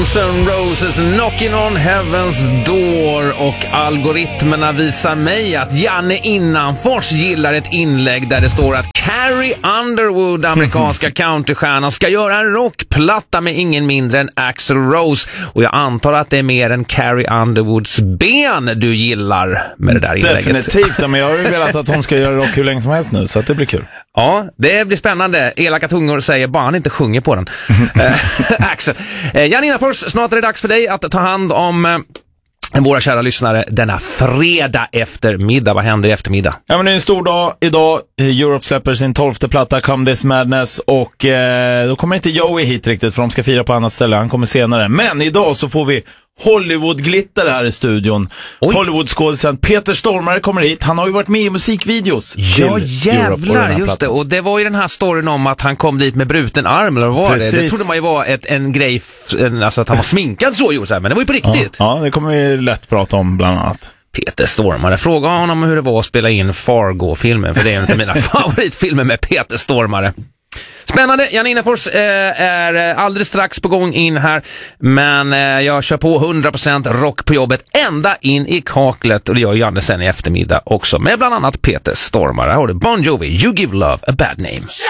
Guns N' Roses Knocking on Heaven's Door, och algoritmerna visar mig att Janne Innanfors gillar ett inlägg där det står att Carrie Underwood, amerikanska countrystjärnan, ska göra en rockplatta med ingen mindre än Axl Rose, och jag antar att det är mer än Carrie Underwoods ben du gillar med det där inlägget. Definitivt, men jag har ju velat att hon ska göra rock hur länge som helst nu, så att det blir kul. Ja, det blir spännande. Elaka tungor säger bara han inte sjunger på den. Axel. Janne Innanfors, snart är det dags för dig att ta hand om våra kära lyssnare denna fredag eftermiddag. Vad händer i eftermiddag? Ja, men det är en stor dag idag. Europe släpper sin 12:e platta, Come This Madness, och då kommer inte Joey hit riktigt, för de ska fira på annat ställe. Han kommer senare. Men idag så får vi Hollywood-glitter här i studion. Hollywood-skådisen Peter Stormare kommer hit. Han har ju varit med i musikvideos. Ja, jävlar, just det. Och det var ju den här storyn om att han kom dit med bruten arm, eller vad var det? Det trodde man ju var en grej, alltså att han var sminkad så, men det var ju på riktigt. Ja, det kommer vi lätt prata om bland annat. Peter Stormare, fråga honom hur det var att spela in Fargo-filmen, för det är en av mina favoritfilmer med Peter Stormare. Spännande. Janne Innanfors är alldeles strax på gång in här, men jag kör på 100% rock på jobbet ända in i kaklet, och det gör Janne sen i eftermiddag också, med bland annat Peter Stormare. Här har du Bon Jovi, You Give Love a Bad Name.